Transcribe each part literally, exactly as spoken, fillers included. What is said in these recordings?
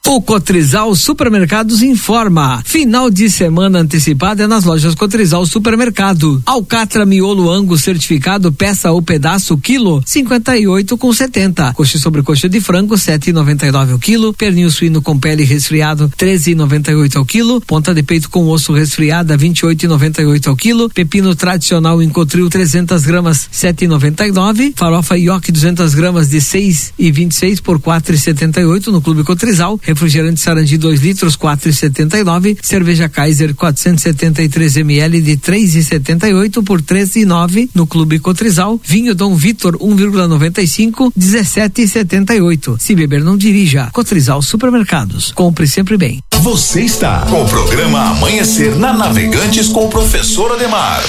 O Cotrizal Supermercados informa. Final de semana antecipada é nas lojas Cotrizal Supermercado. Alcatra miolo Angus certificado peça ou pedaço quilo cinquenta e oito com setenta. Coxa sobre coxa de frango sete e noventa e nove o quilo. Pernil suíno com pele resfriado treze e noventa e oito ao quilo. Ponta de peito com osso resfriada vinte e oito e noventa e oito ao quilo. Pepino tradicional em Cotril trezentas gramas sete e noventa e nove. Farofa Yoki duzentas gramas de seis e vinte e seis por quatro e setenta e oito no Clube Cotrizal. Refrigerante Sarandi dois litros quatro e setenta e nove. Cerveja Kaiser quatrocentos e setenta e três mililitros de três e setenta e oito por treze e nove no Clube Cotrizal. Vinho Dom Vitor um vírgula noventa e cinco dezessete e setenta e oito. Se beber não dirija. Cotrizal Supermercados. Compre sempre bem. Você está com o programa Amanhecer na Navegantes com o professor Ademar.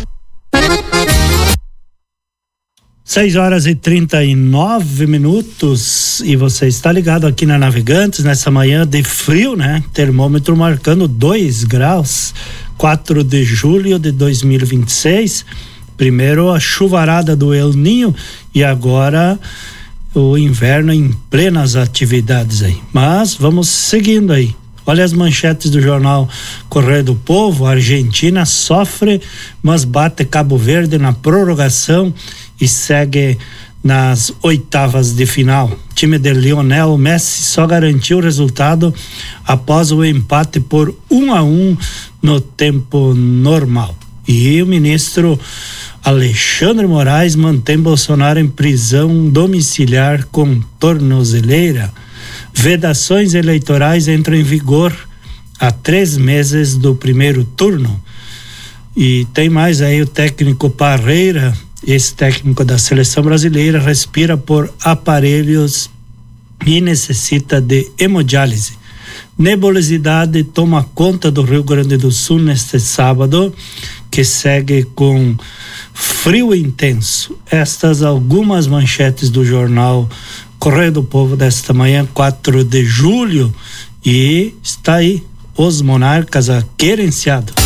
seis horas e trinta e nove minutos e você está ligado aqui na Navegantes nessa manhã de frio, né? Termômetro marcando dois graus, quatro de julho de dois mil e vinte e seis. Primeiro a chuvarada do El Ninho e agora o inverno em plenas atividades aí. Mas vamos seguindo aí. Olha as manchetes do jornal Correio do Povo. A Argentina sofre, mas bate Cabo Verde na prorrogação e segue nas oitavas de final. O time de Lionel Messi só garantiu o resultado após o empate por um a um no tempo normal. E o ministro Alexandre Moraes mantém Bolsonaro em prisão domiciliar com tornozeleira. Vedações eleitorais entram em vigor há três meses do primeiro turno. E tem mais aí o técnico Parreira, esse técnico da seleção brasileira, respira por aparelhos e necessita de hemodiálise. Nebulosidade toma conta do Rio Grande do Sul neste sábado, que segue com frio intenso. Estas algumas manchetes do jornal Correio do Povo desta manhã, quatro de julho, e está aí os monarcas a querenciado.